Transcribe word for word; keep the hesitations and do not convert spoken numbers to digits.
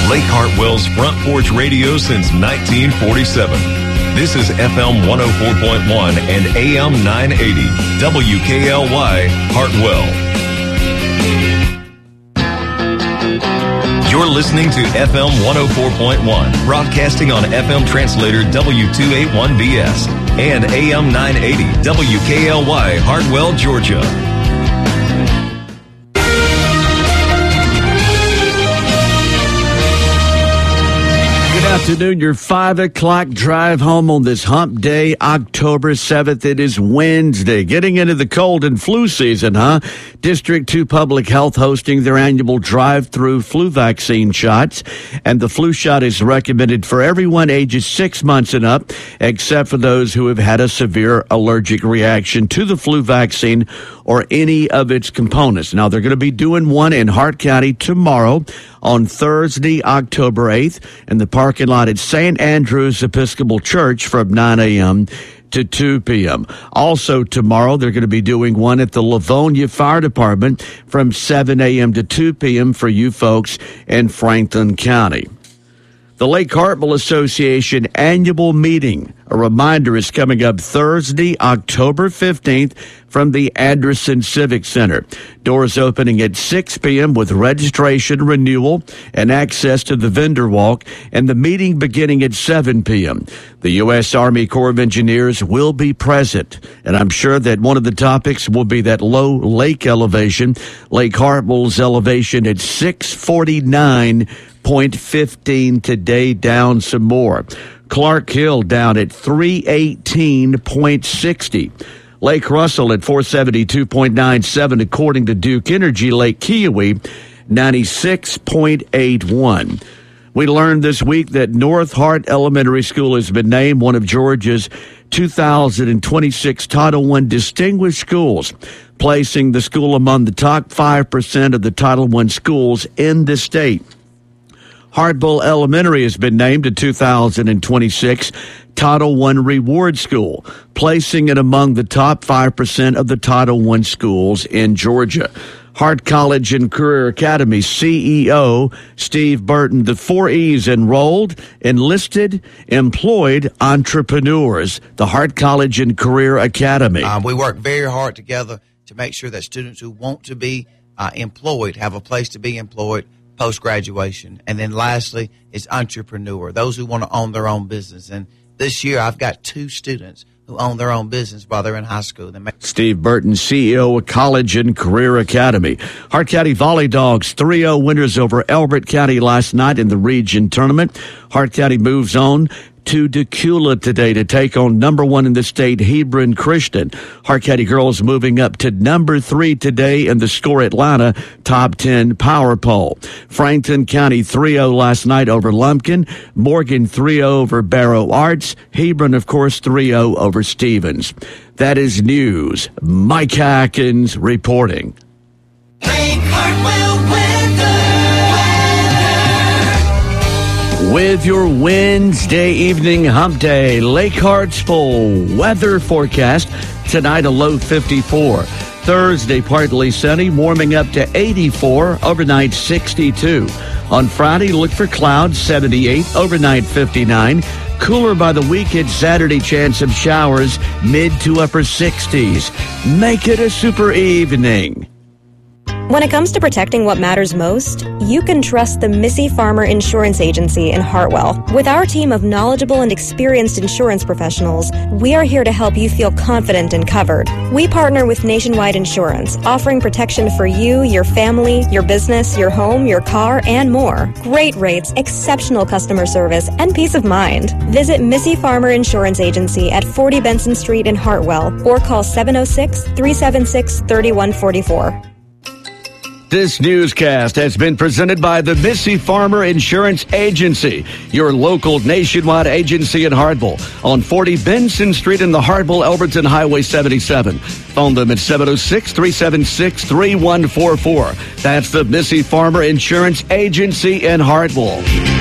Lake Hartwell's Front Porch Radio since nineteen forty-seven. This is F M one oh four point one and A M nine eighty, W K L Y, Hartwell. You're listening to F M one oh four point one, broadcasting on F M translator W two eighty-one B S and A M nine eighty, W K L Y, Hartwell, Georgia. Afternoon, your five o'clock drive home on this hump day, October seventh. It is Wednesday. Getting into the cold and flu season, huh? District two Public Health hosting their annual drive-through flu vaccine shots. And the flu shot is recommended for everyone ages six months and up, except for those who have had a severe allergic reaction to the flu vaccine or any of its components. Now, they're going to be doing one in Hart County tomorrow on Thursday, October eighth, in the parking lot at Saint Andrew's Episcopal Church from nine a.m. to two p.m. Also tomorrow, they're going to be doing one at the Livonia Fire Department from seven a.m. to two p.m. for you folks in Franklin County. The Lake Hartwell Association annual meeting, a reminder, is coming up Thursday, October fifteenth from the Anderson Civic Center. Doors opening at six p.m. with registration renewal and access to the vendor walk, and the meeting beginning at seven p.m. The U S Army Corps of Engineers will be present, and I'm sure that one of the topics will be that low lake elevation. Lake Hartwell's elevation at six forty-nine point one five today, down some more. Clark Hill down at three eighteen point six zero. Lake Russell at four seventy-two point nine seven, according to Duke Energy. Lake Keowee, ninety-six point eight one. We learned this week that North Hart Elementary School has been named one of Georgia's two thousand twenty-six Title one Distinguished Schools, placing the school among the top five percent of the Title one schools in the state. Hartwell Elementary has been named a two thousand twenty-six Title one Reward School, placing it among the top five percent of the Title one schools in Georgia. Hart College and Career Academy C E O Steve Burton, the four E's: enrolled, enlisted, employed entrepreneurs, the Hart College and Career Academy. Uh, we work very hard together to make sure that students who want to be uh, employed have a place to be employed post-graduation. And then lastly is entrepreneur, those who want to own their own business. And this year I've got two students who own their own business while they're in high school. They make- Steve Burton, C E O of College and Career Academy. Hart County Volley Dogs three oh winners over Elbert County last night in the region tournament. Hart County moves on to Decula today to take on number one in the state, Hebron Christian. Hart County girls moving up to number three today in the Score Atlanta top ten power poll. Franklin County three oh last night over Lumpkin. Morgan three oh over Barrow Arts. Hebron, of course, three oh over Stevens. That is news. Mike Hackins reporting. Lake Hartwell weather. With your Wednesday evening hump day, Lake Hartsville weather forecast. Tonight, a low fifty-four. Thursday, partly sunny, warming up to eighty-four, overnight sixty-two. On Friday, look for clouds, seventy-eight, overnight fifty-nine. Cooler by the weekend. Saturday, chance of showers, mid to upper sixties. Make it a super evening. When it comes to protecting what matters most, you can trust the Missy Farmer Insurance Agency in Hartwell. With our team of knowledgeable and experienced insurance professionals, we are here to help you feel confident and covered. We partner with Nationwide Insurance, offering protection for you, your family, your business, your home, your car, and more. Great rates, exceptional customer service, and peace of mind. Visit Missy Farmer Insurance Agency at forty Benson Street in Hartwell or call seven oh six, three seven six, three one four four. This newscast has been presented by the Missy Farmer Insurance Agency, your local nationwide agency in Hartwell, on forty Benson Street in the Hartwell Elberton Highway seventy-seven. Phone them at seven oh six, three seven six, three one four four. That's the Missy Farmer Insurance Agency in Hartwell.